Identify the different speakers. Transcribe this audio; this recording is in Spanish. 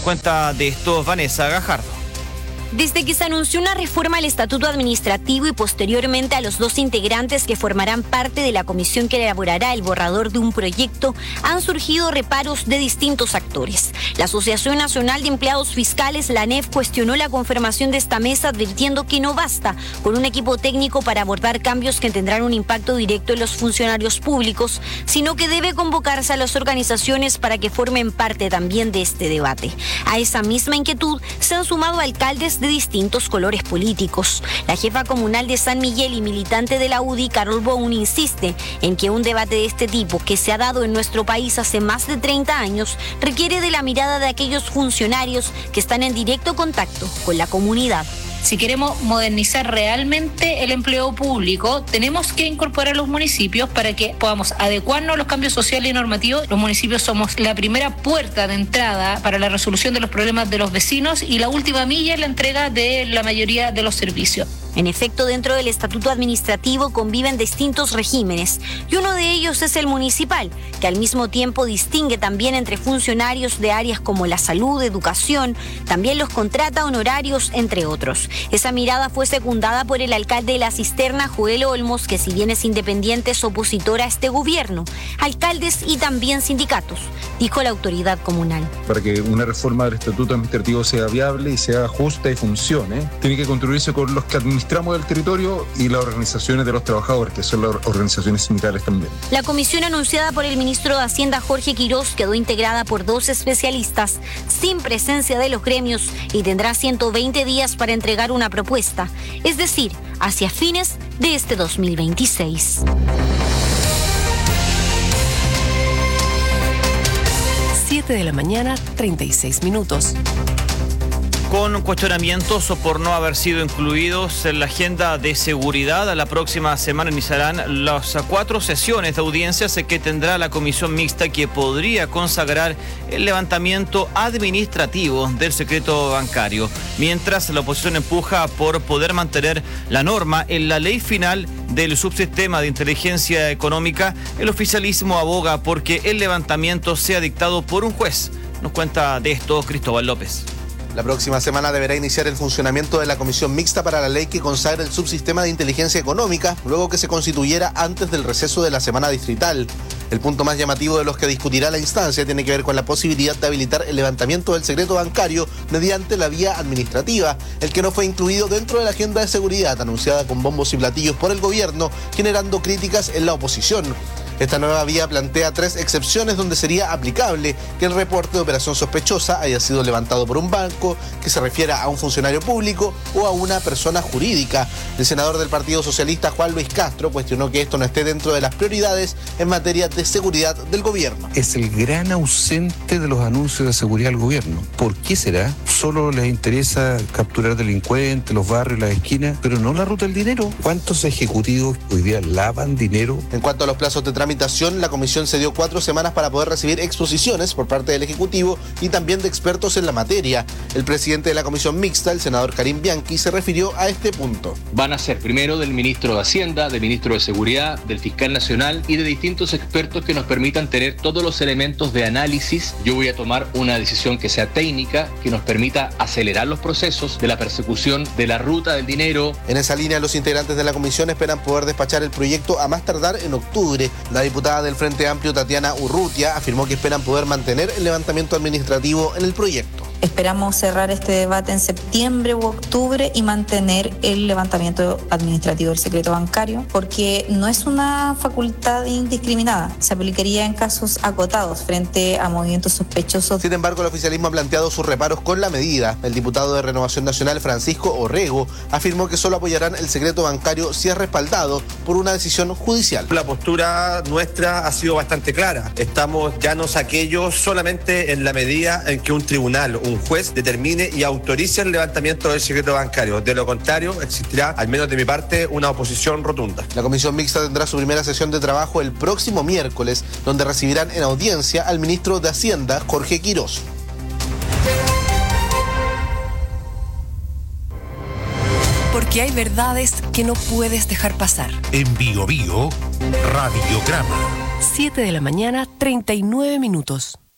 Speaker 1: cuenta de esto Vanessa Gajardo.
Speaker 2: Desde que se anunció una reforma al Estatuto Administrativo y posteriormente a los 2 integrantes que formarán parte de la comisión que elaborará el borrador de un proyecto, han surgido reparos de distintos actores. La Asociación Nacional de Empleados Fiscales, la ANEF, cuestionó la conformación de esta mesa advirtiendo que no basta con un equipo técnico para abordar cambios que tendrán un impacto directo en los funcionarios públicos, sino que debe convocarse a las organizaciones para que formen parte también de este debate. A esa misma inquietud se han sumado alcaldes de distintos colores políticos. La jefa comunal de San Miguel y militante de la UDI, Carol Boun, insiste en que un debate de este tipo, que se ha dado en nuestro país hace más de 30 años, requiere de la mirada de aquellos funcionarios que están en directo contacto con la comunidad.
Speaker 3: Si queremos modernizar realmente el empleo público, tenemos que incorporar a los municipios para que podamos adecuarnos a los cambios sociales y normativos. Los municipios somos la primera puerta de entrada para la resolución de los problemas de los vecinos y la última milla en la entrega de la mayoría de los servicios.
Speaker 2: En efecto, dentro del Estatuto Administrativo conviven distintos regímenes y uno de ellos es el municipal, que al mismo tiempo distingue también entre funcionarios de áreas como la salud, educación, también los contrata honorarios, entre otros. Esa mirada fue secundada por el alcalde de La Cisterna, Joel Olmos, que si bien es independiente es opositor a este gobierno, alcaldes y también sindicatos, dijo la autoridad comunal.
Speaker 4: Para que una reforma del Estatuto Administrativo sea viable y sea justa y funcione, tiene que construirse con los que administramos el territorio y las organizaciones de los trabajadores, que son las organizaciones sindicales también.
Speaker 2: La comisión anunciada por el ministro de Hacienda, Jorge Quirós, quedó integrada por 2 especialistas sin presencia de los gremios y tendrá 120 días para entregar una propuesta, es decir, hacia fines de este 2026.
Speaker 5: 7 de la mañana, 36 minutos.
Speaker 1: Con cuestionamientos por no haber sido incluidos en la agenda de seguridad, la próxima semana iniciarán las 4 sesiones de audiencias que tendrá la comisión mixta, que podría consagrar el levantamiento administrativo del secreto bancario. Mientras la oposición empuja por poder mantener la norma en la ley final del subsistema de inteligencia económica, el oficialismo aboga porque el levantamiento sea dictado por un juez. Nos cuenta de esto Cristóbal López.
Speaker 6: La próxima semana deberá iniciar el funcionamiento de la comisión mixta para la ley que consagra el subsistema de inteligencia económica, luego que se constituyera antes del receso de la semana distrital. El punto más llamativo de los que discutirá la instancia tiene que ver con la posibilidad de habilitar el levantamiento del secreto bancario mediante la vía administrativa, el que no fue incluido dentro de la agenda de seguridad anunciada con bombos y platillos por el gobierno, generando críticas en la oposición. Esta nueva vía plantea 3 excepciones donde sería aplicable que el reporte de operación sospechosa haya sido levantado por un banco, que se refiera a un funcionario público o a una persona jurídica. El senador del Partido Socialista, Juan Luis Castro, cuestionó que esto no esté dentro de las prioridades en materia de seguridad del gobierno.
Speaker 7: Es el gran ausente de los anuncios de seguridad del gobierno. ¿Por qué será? Solo les interesa capturar delincuentes, los barrios, las esquinas, pero no la ruta del dinero. ¿Cuántos ejecutivos hoy día lavan dinero?
Speaker 6: En cuanto a los plazos de trámite, la comisión se dio 4 semanas para poder recibir exposiciones por parte del Ejecutivo y también de expertos en la materia. El presidente de la comisión mixta, el senador Karim Bianchi, se refirió a este punto.
Speaker 8: Van a ser primero del ministro de Hacienda, del ministro de Seguridad, del fiscal nacional y de distintos expertos que nos permitan tener todos los elementos de análisis. Yo voy a tomar una decisión que sea técnica, que nos permita acelerar los procesos de la persecución de la ruta del dinero.
Speaker 6: En esa línea, los integrantes de la comisión esperan poder despachar el proyecto a más tardar en octubre. La diputada del Frente Amplio, Tatiana Urrutia, afirmó que esperan poder mantener el levantamiento administrativo en el proyecto.
Speaker 9: Esperamos cerrar este debate en septiembre u octubre y mantener el levantamiento administrativo del secreto bancario, porque no es una facultad indiscriminada. Se aplicaría en casos acotados frente a movimientos sospechosos.
Speaker 6: Sin embargo, el oficialismo ha planteado sus reparos con la medida. El diputado de Renovación Nacional, Francisco Orrego, afirmó que solo apoyarán el secreto bancario si es respaldado por una decisión judicial.
Speaker 10: La postura nuestra ha sido bastante clara. Estamos llanos a aquello solamente en la medida en que un tribunal, un juez, determine y autorice el levantamiento del secreto bancario. De lo contrario, existirá, al menos de mi parte, una oposición rotunda.
Speaker 6: La comisión mixta tendrá su primera sesión de trabajo el próximo miércoles, donde recibirán en audiencia al ministro de Hacienda, Jorge Quirós.
Speaker 5: Porque hay verdades que no puedes dejar pasar.
Speaker 11: En Bio Bio, Radiograma.
Speaker 5: 7 de la mañana, 39 minutos.